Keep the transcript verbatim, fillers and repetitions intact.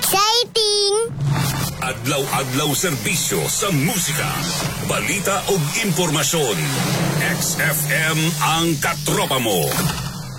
Exciting! Adlaw-adlaw serbisyo sa musika, balita ug impormasyon. X F M ang katropa mo.